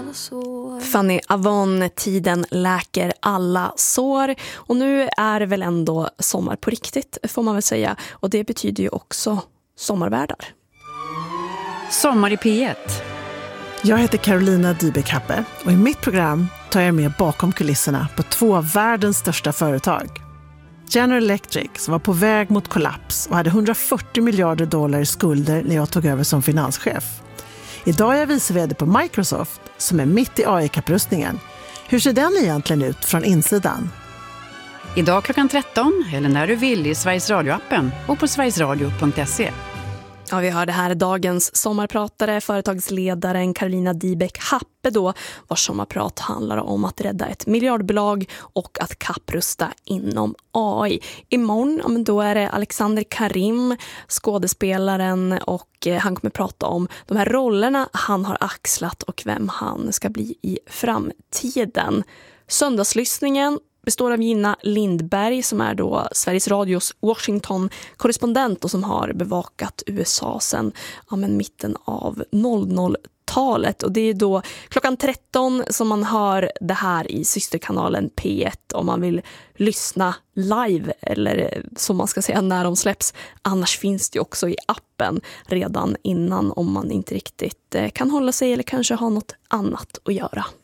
Fanny Avon, tiden läker alla sår. Och nu är det väl ändå sommar på riktigt, får man väl säga. Och det betyder ju också sommarvärdar. Sommar i P1. Jag heter Carolina Dybeck-Happe och i mitt program tar jag med bakom kulisserna på 2 av världens största företag. General Electric, som var på väg mot kollaps och hade $140 miljarder i skulder när jag tog över som finanschef. Idag är jag vice vd på Microsoft, som är mitt i AI-kapprustningen. Hur ser den egentligen ut från insidan? Idag klockan 13 eller när du vill i Sveriges Radio-appen och på sverigesradio.se. Ja, vi hörde här dagens sommarpratare, företagsledaren Carolina Dybeck-Happe då, vars sommarprat handlar om att rädda ett miljardbolag och att kapprusta inom AI. Imorgon, ja, men då är det Alexander Karim, skådespelaren, och han kommer prata om de här rollerna han har axlat och vem han ska bli i framtiden. Söndagslyssningen består av Gina Lindberg, som är då Sveriges Radios Washington-korrespondent och som har bevakat USA sedan mitten av 00-talet. Och det är då klockan 13 som man hör det här i systerkanalen P1 om man vill lyssna live, eller som man ska säga när de släpps. Annars finns det också i appen redan innan om man inte riktigt kan hålla sig eller kanske ha något annat att göra.